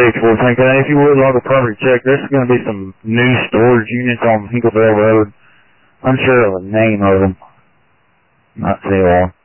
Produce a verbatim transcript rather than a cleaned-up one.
thirty-four tank. If you would log a property check, there's going to be some new storage units on Hinkleville Road. I'm sure of the name of them. Not say all.